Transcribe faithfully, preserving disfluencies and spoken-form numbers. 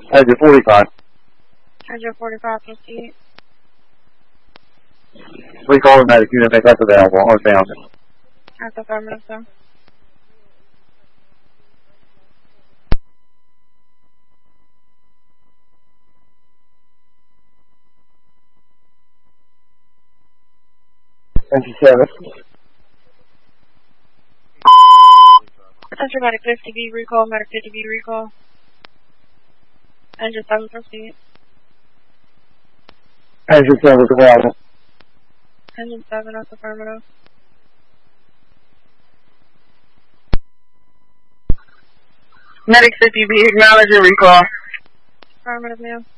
Engine forty-five. Engine forty-five, proceed. Recall medic unit make that's available. Or found it. That's affirmative, sir. Engine seven. Central medic fifty B recall, medic fifty B recall. Engine seven, proceed. Engine seven is available. Engine seven, that's affirmative. Medic fifty B, acknowledge your recall. Affirmative, ma'am.